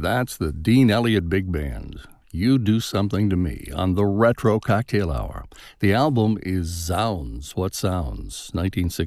That's the Dean Elliott Big Band. You Do Something to Me on the Retro Cocktail Hour. The album is Zounds, What Sounds, 1960.